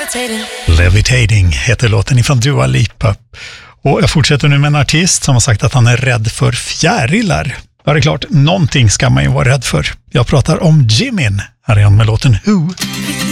Levitating heter låten ifrån Dua Lipa. Och jag fortsätter nu med en artist som har sagt att han är rädd för fjärilar. Ja, det är klart, någonting ska man ju vara rädd för. Jag pratar om Jimin. Här är han med låten Who.